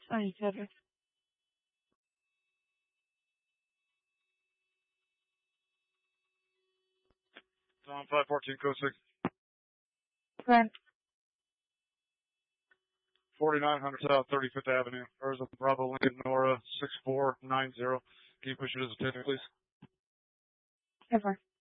Sorry, Cedric. Tom 514, code 6. Grant. 4900 South 35th Avenue. Arizona Bravo Lincoln Nora 6490. Can you push it as a 10, please? Ever.